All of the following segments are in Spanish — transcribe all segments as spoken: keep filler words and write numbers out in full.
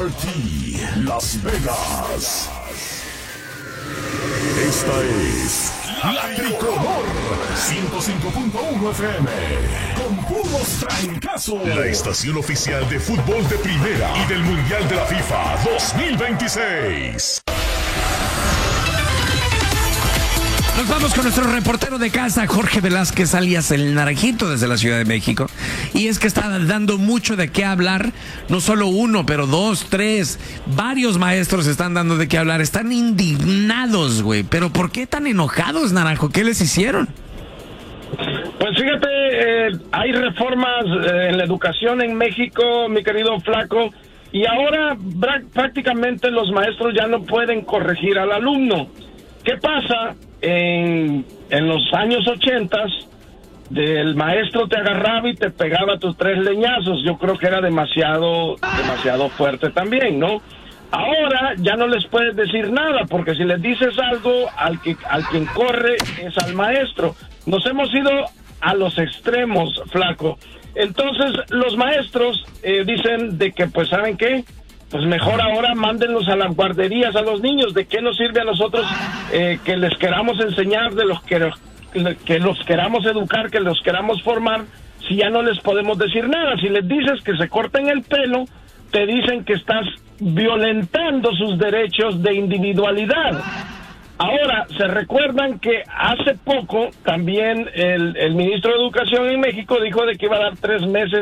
ti, Las Vegas. Esta es La Tricolor ciento cinco punto uno F M con puros trancazos. La estación oficial de fútbol de primera y del Mundial de la FIFA dos mil veintiséis. Nos vamos con nuestro reportero de casa, Jorge Velázquez, alias El Naranjito, desde la Ciudad de México. Y es que está dando mucho de qué hablar, no solo uno, pero dos, tres, varios maestros están dando de qué hablar. Están indignados, güey. Pero ¿por qué tan enojados, Naranjo? ¿Qué les hicieron? Pues fíjate, eh, hay reformas eh, en la educación en México, mi querido Flaco, y ahora prácticamente los maestros ya no pueden corregir al alumno. ¿Qué pasa? En, en los años ochentas, el maestro te agarraba y te pegaba tus tres leñazos. Yo creo que era demasiado, demasiado fuerte también, ¿no? Ahora ya no les puedes decir nada, porque si les dices algo, al que al quien corre es al maestro. Nos hemos ido a los extremos, Flaco. Entonces los maestros eh, dicen de que, pues, ¿saben qué? Pues mejor ahora mándenlos a las guarderías a los niños. ¿De qué nos sirve a nosotros eh, que les queramos enseñar, de los que, que los queramos educar, que los queramos formar, si ya no les podemos decir nada? Si les dices que se corten el pelo, te dicen que estás violentando sus derechos de individualidad. Ahora, se recuerdan que hace poco también el, el ministro de Educación en México dijo de que iba a dar tres meses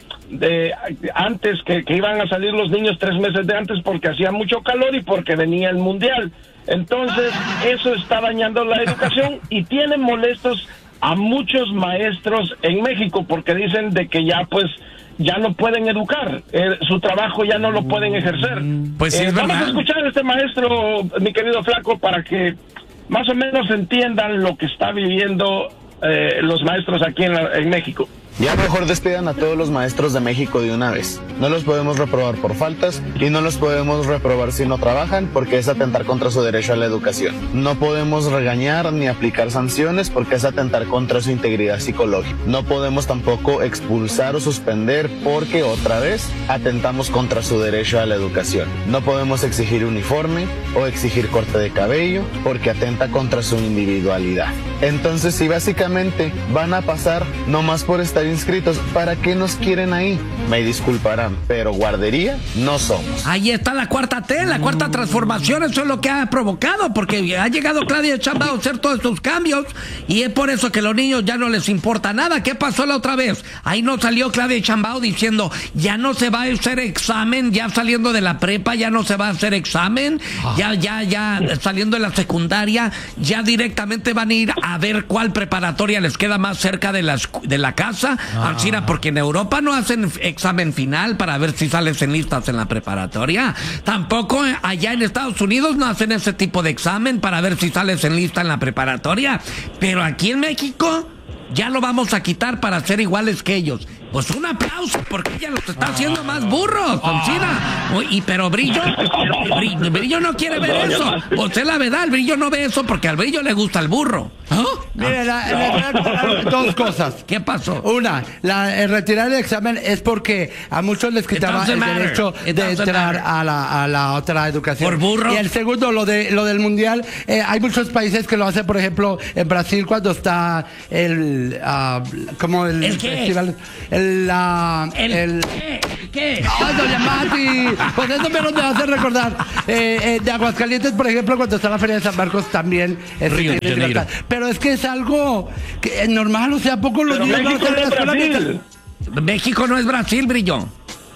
de antes, que, que iban a salir los niños tres meses de antes porque hacía mucho calor y porque venía el mundial. Entonces eso está dañando la educación y tienen molestos a muchos maestros en México porque dicen de que ya pues ya no pueden educar, eh, su trabajo ya no lo pueden ejercer. Pues sí, eh, es vamos verdad. a escuchar a este maestro, mi querido Flaco, para que más o menos entiendan lo que está viviendo eh, los maestros aquí en, la, en México. Ya mejor despidan a todos los maestros de México de una vez. No los podemos reprobar por faltas y no los podemos reprobar si no trabajan porque es atentar contra su derecho a la educación. No podemos regañar ni aplicar sanciones porque es atentar contra su integridad psicológica. No podemos tampoco expulsar o suspender porque otra vez atentamos contra su derecho a la educación. No podemos exigir uniforme o exigir corte de cabello porque atenta contra su individualidad. Entonces, si básicamente van a pasar nomás por estar inscritos, ¿para qué nos quieren ahí? Me disculparán, pero guardería no somos. Ahí está la cuarta T, la cuarta transformación. Eso es lo que ha provocado, porque ha llegado Claudia Sheinbaum a hacer todos estos cambios y es por eso que a los niños ya no les importa nada. ¿Qué pasó la otra vez? Ahí no salió Claudia Sheinbaum diciendo ya no se va a hacer examen, ya saliendo de la prepa ya no se va a hacer examen, ya, ya, ya saliendo de la secundaria, ya directamente van a ir a ver cuál preparatoria les queda más cerca de la, de la casa. Ah. Alcina, porque en Europa no hacen examen final para ver si sales en listas en la preparatoria. Tampoco allá en Estados Unidos no hacen ese tipo de examen para ver si sales en lista en la preparatoria. Pero aquí en México ya lo vamos a quitar para ser iguales que ellos. Pues un aplauso, porque ella los está haciendo más burros, Alcina. Y pero Brillo, Brillo, Brillo no quiere ver eso. Usted la verdad, el Brillo no ve eso porque al Brillo le gusta el burro. ¿Ah? Mire, la, la, la, dos cosas. ¿Qué pasó? Una, la, el retirar el examen es porque a muchos les quitaba el matter. derecho It de entrar a la, a la otra educación. ¿Por burro? Y el segundo, lo de lo del mundial, eh, hay muchos países que lo hacen, por ejemplo, en Brasil cuando está el, uh, como el, ¿El qué? festival, el, uh, ¿El, el qué? ¿Qué? ¡Ay, doña Mati! Pues eso menos me hace recordar. Eh, eh, de Aguascalientes, por ejemplo, cuando está la Feria de San Marcos, también es Río de Janeiro. Pero es que es algo que es normal, o sea, ¿a poco los Pero niños México van a no es hacer la escuela Brasil. que- México no es Brasil, Brillo.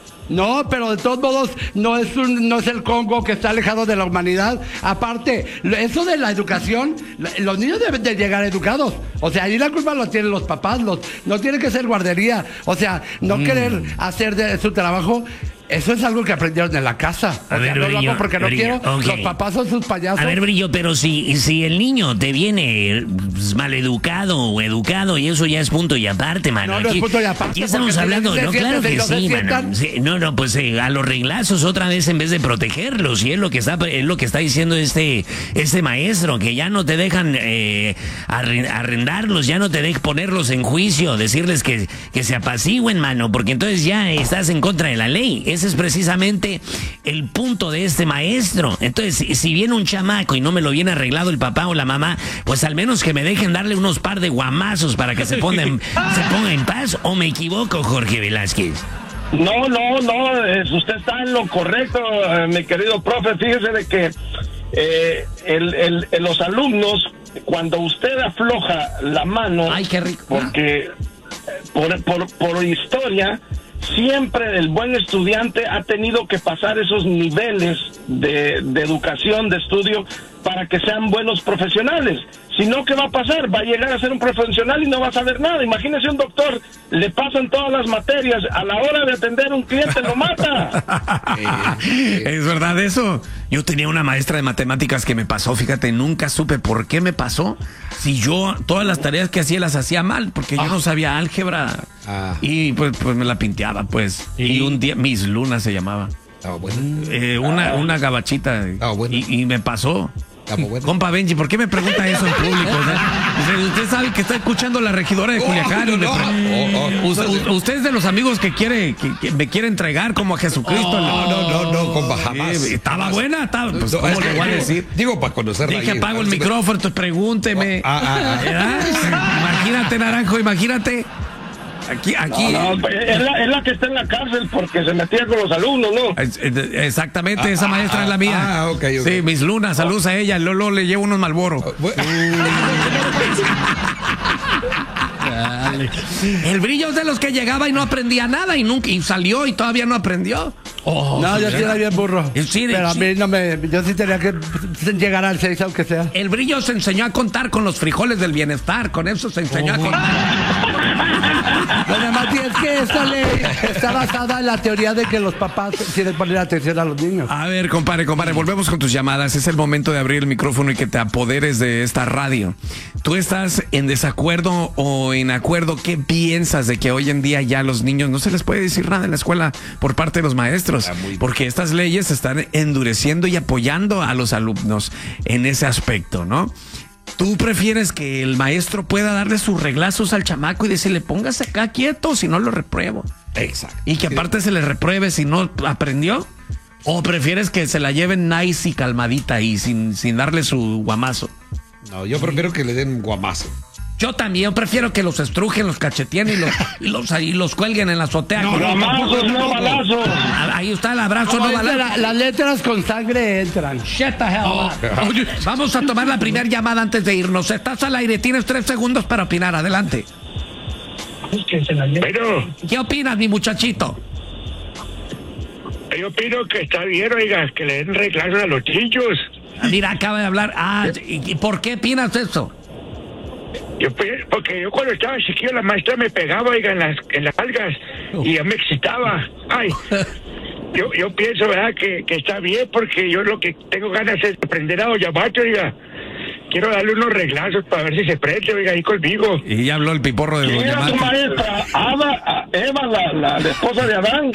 No, pero de todos modos no es un, no es el Congo que está alejado de la humanidad. Aparte, lo- eso de la educación, lo- los niños deben de llegar educados. O sea, ahí la culpa lo tienen los papás, los, no tiene que ser guardería. O sea, no Mm. querer hacer de su trabajo. Eso es algo que aprendieron en la casa. O A sea, ver, no lo Brillo, hago porque no Brillo, quiero. ok. Los papás son sus payasos. A ver, Brillo, pero si, si el niño te viene pues, maleducado o educado, y eso ya es punto y aparte, mano. No, no es Aquí, punto y aparte, aquí estamos porque hablando, se no, sienten, claro se- que no se sí, mano. sientan. Sí, no, no, pues eh, a los reglazos otra vez en vez de protegerlos, y es lo que está, es lo que está diciendo este, este maestro, que ya no te dejan eh, arren- arrendarlos, ya no te dejan ponerlos en juicio, decirles que, que se apacigüen, mano, porque entonces ya estás en contra de la ley. ese es precisamente el punto de este maestro. Entonces, si, si viene un chamaco y no me lo viene arreglado el papá o la mamá, pues al menos que me dejen darle unos par de guamazos para que se ponga en, se ponga en paz. ¿O me equivoco, Jorge Velázquez? No, no, no, es, usted está en lo correcto, eh, mi querido profe. Fíjese de que eh, el, el, el, los alumnos, cuando usted afloja la mano, ay, qué rico, porque por, por, por historia, siempre el buen estudiante ha tenido que pasar esos niveles de, de educación, de estudio, para que sean buenos profesionales. Si no, ¿qué va a pasar? Va a llegar a ser un profesional y no va a saber nada. Imagínese un doctor, le pasan todas las materias, a la hora de atender a un cliente lo mata. Es verdad eso. Yo tenía una maestra de matemáticas que me pasó, fíjate, nunca supe por qué me pasó. Si yo todas las tareas que hacía las hacía mal, porque yo ah. no sabía álgebra. Ah. Y pues, pues me la pinteaba, pues. ¿Sí? Y un día, Miss Luna se llamaba. Ah, bueno. eh, una, una gabachita. Ah, bueno. y, y me pasó. Bueno. Compa Benji, ¿por qué me pregunta eso en público? O sea, usted sabe que está escuchando la regidora de Culiacán. Oh, no, no. Oh, oh, usted, usted es de los amigos que quiere que, que me quiere entregar como a Jesucristo. Oh, no, no, no, no, compa, jamás. Eh, estaba jamás. buena, estaba, pues, no, ¿cómo le voy a decir? Digo, para conocerla. Dije, apago el micrófono, entonces pregúnteme. Ah, ah, ah. Imagínate, Naranjo, imagínate. Aquí, aquí. No, no, es, la, es la que está en la cárcel porque se metía con los alumnos, ¿no? Exactamente, ah, esa maestra ah, es la mía. Ah, ok, ok. Sí, Miss Luna, saludos oh. a ella. Lolo le llevo unos Marlboro. Oh, bueno. El brillo es de los que llegaba y no aprendía nada y nunca y salió y todavía no aprendió. Oh, no, yo sí era bien burro. Sí, pero sí. a mí no me. Yo sí tenía que llegar al seis, aunque sea. El brillo se enseñó a contar con los frijoles del bienestar. Con eso se enseñó oh. a contar. Doña Mati, es que esta ley está basada en la teoría de que los papás quieren poner atención a los niños. A ver, compadre, compadre, volvemos con tus llamadas. Es el momento de abrir el micrófono y que te apoderes de esta radio. ¿Tú estás en desacuerdo o en acuerdo? ¿Qué piensas de que hoy en día ya a los niños no se les puede decir nada en la escuela por parte de los maestros? Porque estas leyes están endureciendo y apoyando a los alumnos en ese aspecto, ¿no? ¿Tú prefieres que el maestro pueda darle sus reglazos al chamaco y decirle, póngase acá quieto si no lo repruebo? Exacto. Y que aparte se le repruebe si no aprendió. ¿O prefieres que se la lleven nice y calmadita y sin, sin darle su guamazo? No, yo prefiero que le den guamazo. Yo también prefiero que los estrujen, los cacheteen y los, y los, y los cuelguen en la azotea. No, no, balazos, no balazos. Ahí está el abrazo, no balazos. La, las letras con sangre entran. Shut the hell oh. up. Vamos a tomar la primera llamada antes de irnos. Estás al aire, tienes tres segundos para opinar. Adelante. Pero, ¿qué opinas, mi muchachito? Yo opino que está bien, oiga, que le den reglazos a los niños. Mira, acaba de hablar. Ah, ¿y por qué opinas eso? Yo, porque yo cuando estaba chiquillo la maestra me pegaba, oiga, en las, en las algas y ya me excitaba. Ay, yo, yo pienso, ¿verdad? Que, que está bien porque yo lo que tengo ganas es aprender a Doña Mati, oiga. Quiero darle unos reglazos para ver si se prende, oiga, ahí conmigo. Y ya habló el piporro de Doña Mati. ¿Quién era tu maestra? Ava, Eva, la, la, la esposa de Adán.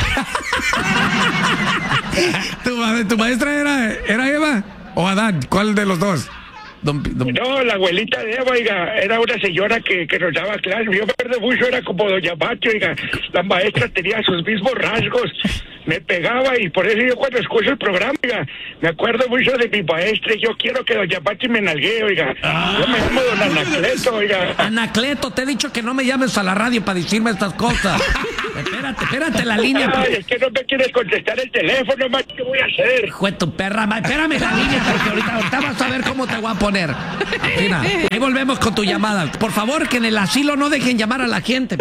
¿Tu, tu maestra era, era Eva o Adán? ¿Cuál de los dos? Don, don... No, la abuelita de Eva, oiga, era una señora que, que nos daba clases. Yo me acuerdo mucho, era como Doña Mati, oiga. La maestra tenía sus mismos rasgos. Me pegaba y por eso yo cuando escucho el programa, oiga, me acuerdo mucho de mi maestra y yo quiero que Doña Mati me nalguee, oiga. Ah. Yo me llamo Don Anacleto, oiga. Anacleto, te he dicho que no me llames a la radio para decirme estas cosas. Espérate, espérate la línea. Ay, es que no me quieres contestar el teléfono, ma, ¿qué voy a hacer? Hijo de tu perra, ma, espérame la línea porque ahorita, ahorita vas a ver cómo te voy a poner. Mira, ahí volvemos con tu llamada. Por favor, que en el asilo no dejen llamar a la gente.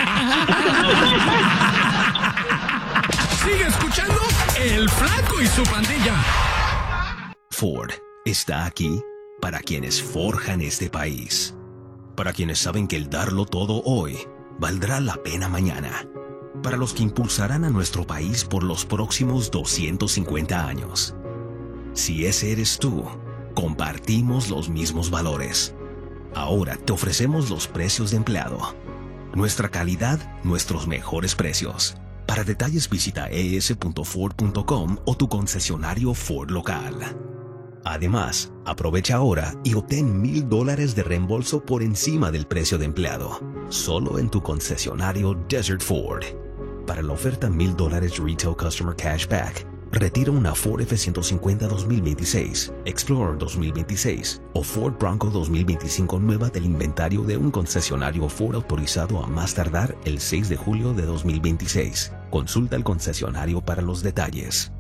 Sigue escuchando El Flaco y su pandilla. Ford está aquí para quienes forjan este país. Para quienes saben que el darlo todo hoy valdrá la pena mañana. Para los que impulsarán a nuestro país por los próximos doscientos cincuenta años. Si ese eres tú, compartimos los mismos valores. Ahora te ofrecemos los precios de empleado. Nuestra calidad, nuestros mejores precios. Para detalles visita e s punto ford punto com o tu concesionario Ford local. Además, aprovecha ahora y obtén mil dólares de reembolso por encima del precio de empleado. Solo en tu concesionario Desert Ford. para la oferta mil dólares Retail Customer Cashback. Retira una Ford F ciento cincuenta dos mil veintiséis, Explorer dos mil veintiséis o Ford Bronco dos mil veinticinco nueva del inventario de un concesionario Ford autorizado a más tardar el seis de julio de dos mil veintiséis. Consulta al concesionario para los detalles.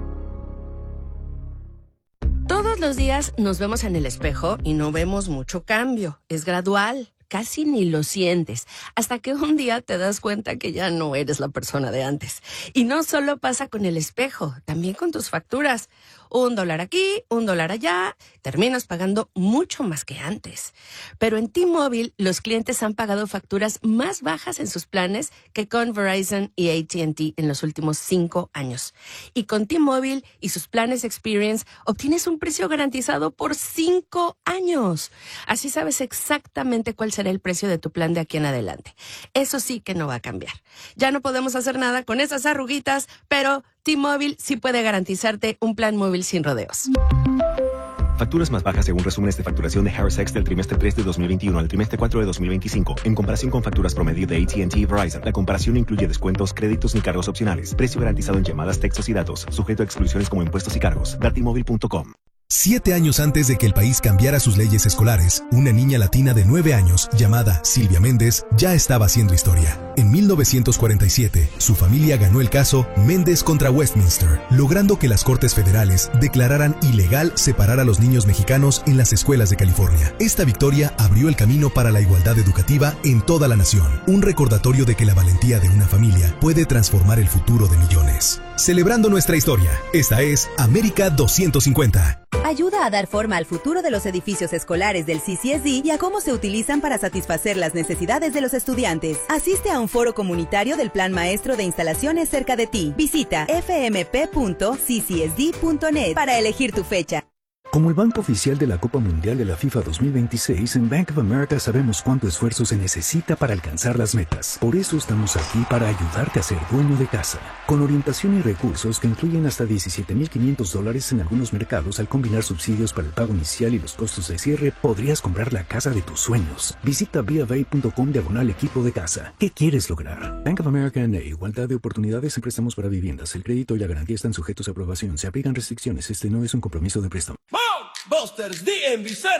Todos los días nos vemos en el espejo y no vemos mucho cambio. Es gradual. Casi ni lo sientes, hasta que un día te das cuenta que ya no eres la persona de antes. Y no solo pasa con el espejo, también con tus facturas. Un dólar aquí, un dólar allá, terminas pagando mucho más que antes. Pero en T-Mobile, los clientes han pagado facturas más bajas en sus planes que con Verizon y A T and T en los últimos cinco años. Y con T-Mobile y sus planes Experience, obtienes un precio garantizado por cinco años. Así sabes exactamente cuál será el precio de tu plan de aquí en adelante. Eso sí que no va a cambiar. Ya no podemos hacer nada con esas arruguitas, pero T-Mobile sí puede garantizarte un plan móvil sin rodeos. Facturas más bajas según resúmenes de facturación de Harris X del trimestre tres de dos mil veintiuno al trimestre cuatro de dos mil veinticinco. En comparación con facturas promedio de A T and T y Verizon, la comparación incluye descuentos, créditos ni cargos opcionales. Precio garantizado en llamadas, textos y datos. Sujeto a exclusiones como impuestos y cargos. Datimóvil punto com. Siete años antes de que el país cambiara sus leyes escolares, una niña latina de nueve años, llamada Silvia Méndez, ya estaba haciendo historia. En mil novecientos cuarenta y siete, su familia ganó el caso Méndez contra Westminster, logrando que las Cortes Federales declararan ilegal separar a los niños mexicanos en las escuelas de California. Esta victoria abrió el camino para la igualdad educativa en toda la nación, un recordatorio de que la valentía de una familia puede transformar el futuro de millones. Celebrando nuestra historia, esta es América doscientos cincuenta. Ayuda a dar forma al futuro de los edificios escolares del C C S D y a cómo se utilizan para satisfacer las necesidades de los estudiantes. Asiste a un foro comunitario del Plan Maestro de Instalaciones cerca de ti. Visita f m p punto c c s d punto net para elegir tu fecha. Como el banco oficial de la Copa Mundial de la FIFA dos mil veintiséis, en Bank of America sabemos cuánto esfuerzo se necesita para alcanzar las metas. Por eso estamos aquí para ayudarte a ser dueño de casa. Con orientación y recursos que incluyen hasta diecisiete mil quinientos dólares en algunos mercados, al combinar subsidios para el pago inicial y los costos de cierre, podrías comprar la casa de tus sueños. Visita b of a punto com diagonal equipo de casa. ¿Qué quieres lograr? Bank of America N A. Igualdad de oportunidades en préstamos para viviendas. El crédito y la garantía están sujetos a aprobación. Se aplican restricciones. Este no es un compromiso de préstamo. Busters D M V Center